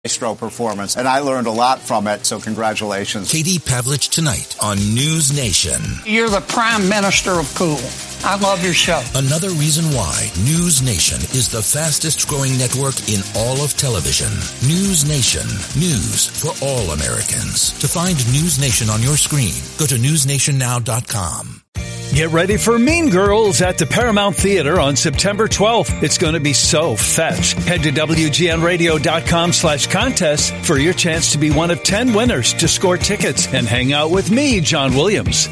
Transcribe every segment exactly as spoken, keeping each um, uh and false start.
maestro performance, and I learned a lot from it, so congratulations. Katie Pavlich tonight on News Nation. You're the prime minister of cool. I love your show. Another reason why News Nation is the fastest growing network in all of television. News Nation. News for all Americans. To find News Nation on your screen, go to news nation now dot com. Get ready for Mean Girls at the Paramount Theater on September twelfth. It's going to be so fetch. Head to W G N radio dot com slash contest for your chance to be one of ten winners to score tickets and hang out with me, John Williams.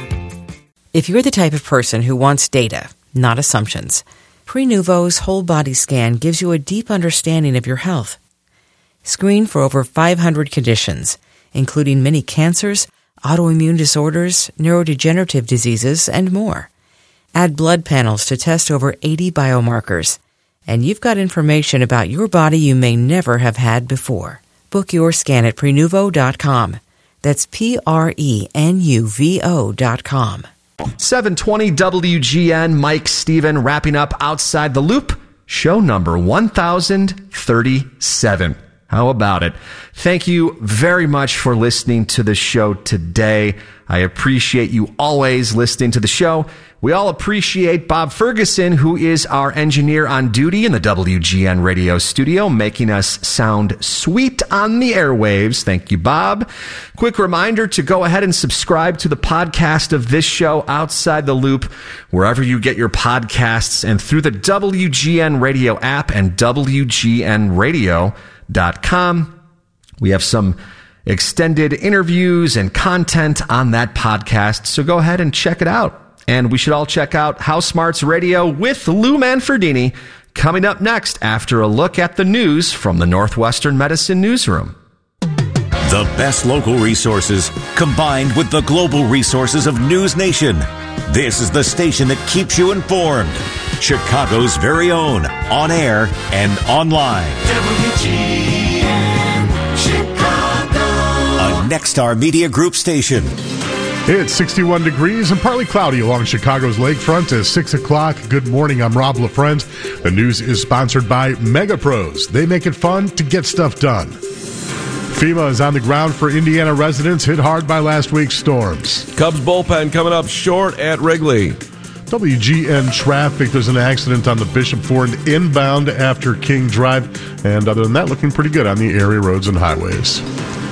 If you're the type of person who wants data, not assumptions, Prenuvo's whole body scan gives you a deep understanding of your health. Screen for over five hundred conditions, including many cancers, autoimmune disorders, neurodegenerative diseases, and more. Add blood panels to test over eighty biomarkers, and you've got information about your body you may never have had before. Book your scan at prenuvo dot com. That's P R E N U V O dot com. seven twenty W G N, Mike Steven, wrapping up Outside the Loop, show number one thousand thirty-seven. How about it? Thank you very much for listening to the show today. I appreciate you always listening to the show. We all appreciate Bob Ferguson, who is our engineer on duty in the W G N radio studio, making us sound sweet on the airwaves. Thank you, Bob. Quick reminder to go ahead and subscribe to the podcast of this show, Outside the Loop, wherever you get your podcasts, and through the W G N radio app and W G N radio dot com. We have some extended interviews and content on that podcast, so go ahead and check it out. And we should all check out House Smarts Radio with Lou Manfredini coming up next after a look at the news from the Northwestern Medicine Newsroom. The best local resources combined with the global resources of News Nation. This is the station that keeps you informed. Chicago's very own, on air and online. W G N Chicago. A Nexstar Media Group station. It's sixty-one degrees and partly cloudy along Chicago's lakefront at six o'clock. Good morning, I'm Rob LaFrent. The news is sponsored by MegaPros. They make it fun to get stuff done. FEMA is on the ground for Indiana residents hit hard by last week's storms. Cubs bullpen coming up short at Wrigley. W G N traffic. There's an accident on the Bishop Ford inbound after King Drive. And other than that, looking pretty good on the area roads and highways.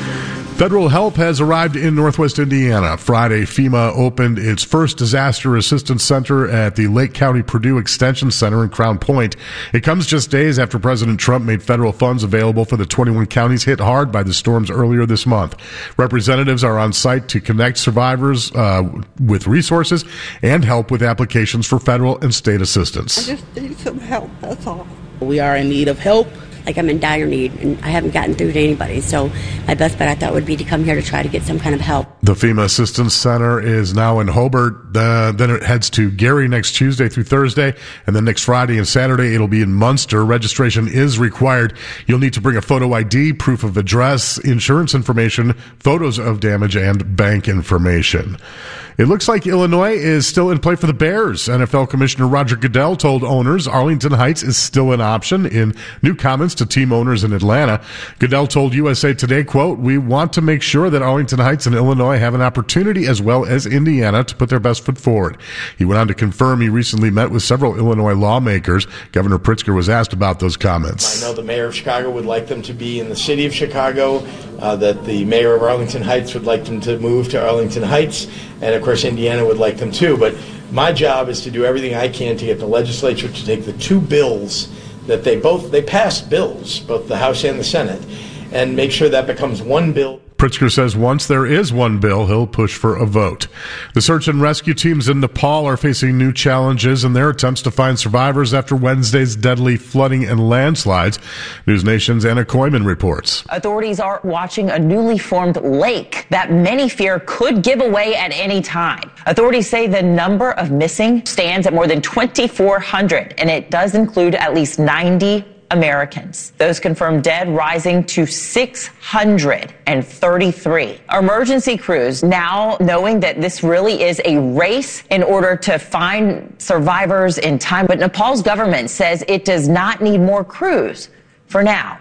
Federal help has arrived in Northwest Indiana. Friday, FEMA opened its first disaster assistance center at the Lake County Purdue Extension Center in Crown Point. It comes just days after President Trump made federal funds available for the twenty-one counties hit hard by the storms earlier this month. Representatives are on site to connect survivors uh, with resources and help with applications for federal and state assistance. I just need some help, that's all. We are in need of help. Like I'm in dire need, and I haven't gotten through to anybody. So my best bet I thought would be to come here to try to get some kind of help. The FEMA Assistance Center is now in Hobart. Uh, then it heads to Gary next Tuesday through Thursday. And then next Friday and Saturday, it'll be in Munster. Registration is required. You'll need to bring a photo I D, proof of address, insurance information, photos of damage, and bank information. It looks like Illinois is still in play for the Bears. N F L Commissioner Roger Goodell told owners Arlington Heights is still an option in new comments to team owners in Atlanta. Goodell told U S A Today, quote, "We want to make sure that Arlington Heights and Illinois have an opportunity as well as Indiana to put their best foot forward." He went on to confirm he recently met with several Illinois lawmakers. Governor Pritzker was asked about those comments. I know the mayor of Chicago would like them to be in the city of Chicago, uh, that the mayor of Arlington Heights would like them to move to Arlington Heights, and of course Indiana would like them too. But my job is to do everything I can to get the legislature to take the two bills that they both, they passed bills, both the House and the Senate, and make sure that becomes one bill. Pritzker says once there is one bill, he'll push for a vote. The search and rescue teams in Nepal are facing new challenges in their attempts to find survivors after Wednesday's deadly flooding and landslides. News Nation's Anna Koyman reports. Authorities are watching a newly formed lake that many fear could give away at any time. Authorities say the number of missing stands at more than twenty-four hundred, and it does include at least ninety Americans. Those confirmed dead rising to six hundred thirty-three. Emergency crews now knowing that this really is a race in order to find survivors in time. But Nepal's government says it does not need more crews for now.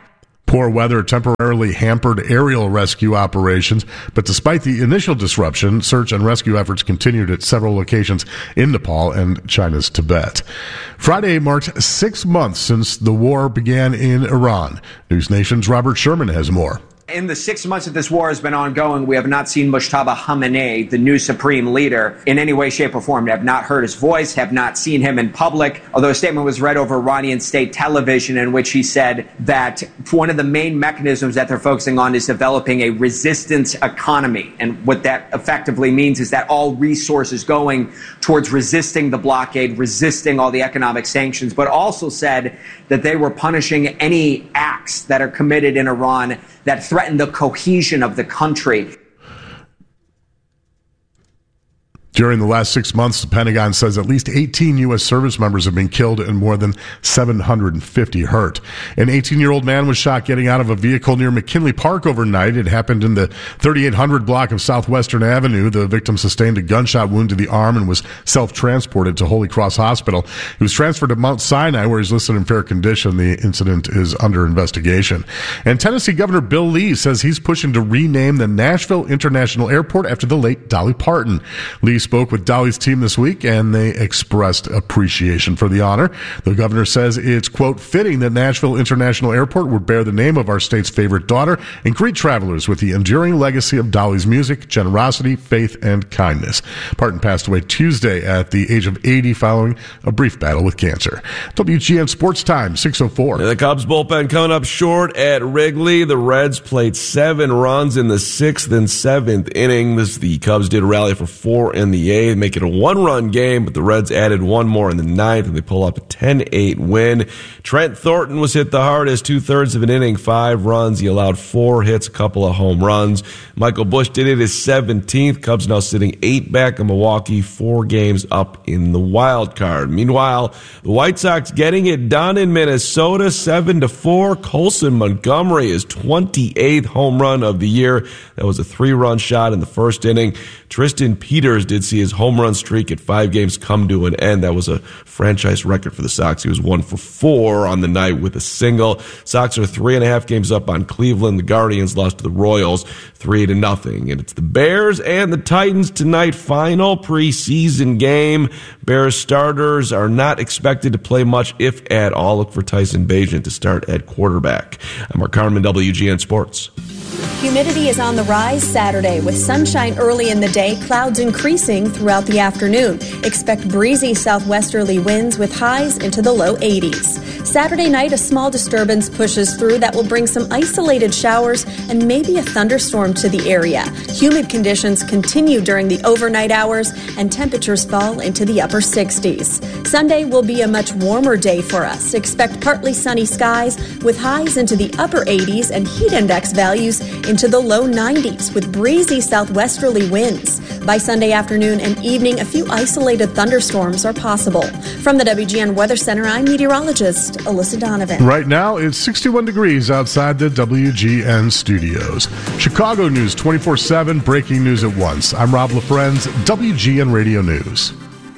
Poor weather temporarily hampered aerial rescue operations, but despite the initial disruption, search and rescue efforts continued at several locations in Nepal and China's Tibet. Friday marked six months since the war began in Iran. News Nation's Robert Sherman has more. In the six months that this war has been ongoing, we have not seen Mujtaba Khamenei, the new supreme leader, in any way, shape, or form. We have not heard his voice, have not seen him in public, although a statement was read over Iranian state television in which he said that one of the main mechanisms that they're focusing on is developing a resistance economy. And what that effectively means is that all resources going towards resisting the blockade, resisting all the economic sanctions, but also said that they were punishing any acts that are committed in Iran that threaten the cohesion of the country. During the last six months, the Pentagon says at least eighteen U S service members have been killed and more than seven hundred fifty hurt. An eighteen-year-old man was shot getting out of a vehicle near McKinley Park overnight. It happened in the thirty-eight hundred block of Southwestern Avenue. The victim sustained a gunshot wound to the arm and was self-transported to Holy Cross Hospital. He was transferred to Mount Sinai, where he's listed in fair condition. The incident is under investigation. And Tennessee Governor Bill Lee says he's pushing to rename the Nashville International Airport after the late Dolly Parton. Lee spoke with Dolly's team this week, and they expressed appreciation for the honor. The governor says it's, quote, fitting that Nashville International Airport would bear the name of our state's favorite daughter and greet travelers with the enduring legacy of Dolly's music, generosity, faith, and kindness. Parton passed away Tuesday at the age of eighty following a brief battle with cancer. W G N Sports Time, six oh four. The Cubs bullpen coming up short at Wrigley. The Reds played seven runs in the sixth and seventh innings. The Cubs did rally for four in the eighth, make it a one-run game, but the Reds added one more in the ninth, and they pull up a ten eight win. Trent Thornton was hit the hardest, two-thirds of an inning, five runs. He allowed four hits, a couple of home runs. Michael Busch did it his seventeenth. Cubs now sitting eight back in Milwaukee, four games up in the wild card. Meanwhile, the White Sox getting it done in Minnesota, seven to four. Colson Montgomery, his twenty-eighth home run of the year. That was a three-run shot in the first inning. Tristan Peters did see his home run streak at five games come to an end. That was a franchise record for the Sox. He was one for four on the night with a single. Sox are three and a half games up on Cleveland. The Guardians lost to the Royals three to nothing. And it's the Bears and the Titans tonight. Final preseason game. Bears starters are not expected to play much, if at all. Look for Tyson Bagent to start at quarterback. I'm Mark Carman, W G N Sports. Humidity is on the rise Saturday with sunshine early in the day, clouds increasing throughout the afternoon. Expect breezy southwesterly winds with highs into the low eighties. Saturday night, a small disturbance pushes through that will bring some isolated showers and maybe a thunderstorm to the area. Humid conditions continue during the overnight hours and temperatures fall into the upper sixties. Sunday will be a much warmer day for us. Expect partly sunny skies with highs into the upper eighties and heat index values into the low nineties with breezy southwesterly winds. By Sunday afternoon and evening, a few isolated thunderstorms are possible. From the W G N Weather Center, I'm meteorologist Alyssa Donovan. Right now, it's sixty-one degrees outside the W G N studios. Chicago News twenty-four seven, breaking news at once. I'm Rob LaFrenz, W G N Radio News.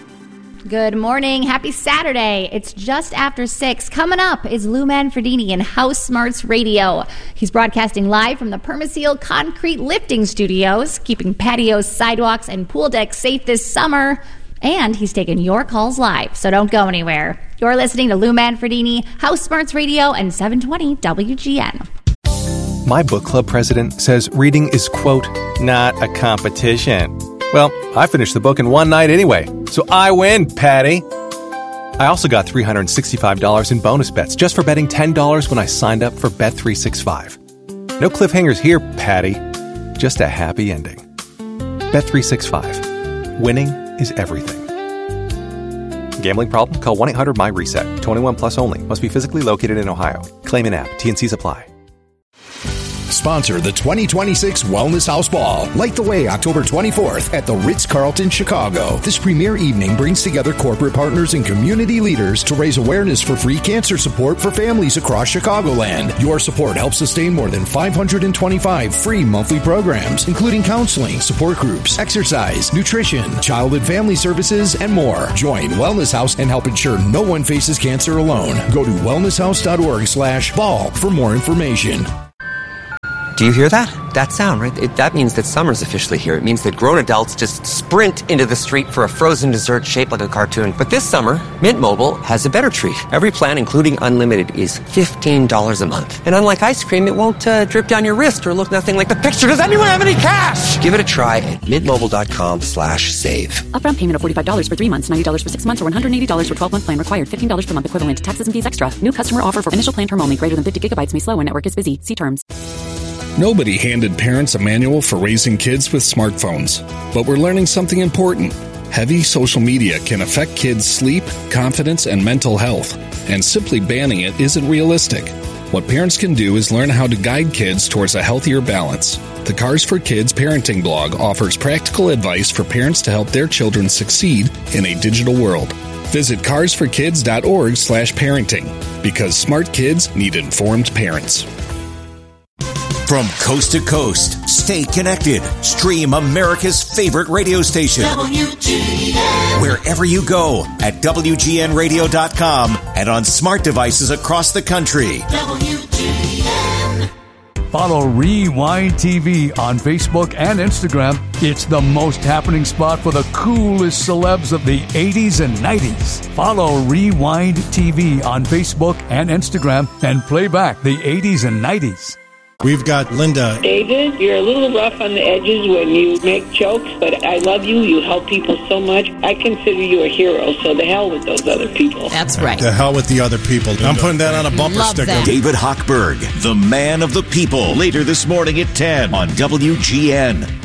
Good morning. Happy Saturday. It's just after six. Coming up is Lou Manfredini in House Smarts Radio. He's broadcasting live from the Permaseal Concrete Lifting Studios, keeping patios, sidewalks, and pool decks safe this summer. And he's taking your calls live, so don't go anywhere. You're listening to Lou Manfredini, House Smarts Radio, and seven twenty W G N. My book club president says reading is, quote, not a competition. Well, I finished the book in one night anyway, so I win, Patty. I also got three hundred sixty-five dollars in bonus bets just for betting ten dollars when I signed up for Bet three sixty-five. No cliffhangers here, Patty. Just a happy ending. Bet three sixty-five. Winning is everything. Gambling problem? Call one eight hundred M Y RESET. twenty-one plus only. Must be physically located in Ohio. Claim in app. T and C's apply. sponsor the twenty twenty-six Wellness House Ball. Light the way October twenty-fourth at the Ritz-Carlton, Chicago. This premier evening brings together corporate partners and community leaders to raise awareness for free cancer support for families across Chicagoland. Your support helps sustain more than five hundred twenty-five free monthly programs, including counseling, support groups, exercise, nutrition, child and family services, and more. Join Wellness House and help ensure no one faces cancer alone. Go to wellnesshouse.org slash ball for more information. Do you hear that? That sound, right? It, that means that summer's officially here. It means that grown adults just sprint into the street for a frozen dessert shaped like a cartoon. But this summer, Mint Mobile has a better treat. Every plan, including unlimited, is fifteen dollars a month. And unlike ice cream, it won't uh, drip down your wrist or look nothing like the picture. Does anyone have any cash? Give it a try at mintmobile.com slash save. Upfront payment of forty-five dollars for three months, ninety dollars for six months, or one hundred eighty dollars for twelve-month plan required. fifteen dollars per month equivalent. Taxes and fees extra. New customer offer for initial plan term only. Greater than fifty gigabytes may slow when network is busy. See terms. Nobody handed parents a manual for raising kids with smartphones. But we're learning something important. Heavy social media can affect kids' sleep, confidence, and mental health. And simply banning it isn't realistic. What parents can do is learn how to guide kids towards a healthier balance. The Cars for Kids parenting blog offers practical advice for parents to help their children succeed in a digital world. Visit carsforkids.org slash parenting, because smart kids need informed parents. From coast to coast, stay connected. Stream America's favorite radio station. W G N. Wherever you go at W G N radio dot com and on smart devices across the country. W G N. Follow Rewind T V on Facebook and Instagram. It's the most happening spot for the coolest celebs of the eighties and nineties. Follow Rewind T V on Facebook and Instagram and play back the eighties and nineties. We've got Linda. David, you're a little rough on the edges when you make jokes, but I love you. You help people so much. I consider you a hero, so the hell with those other people. That's right. The hell with the other people. I'm putting that on a bumper Love sticker. that. David Hochberg, the man of the people, later this morning at ten on W G N.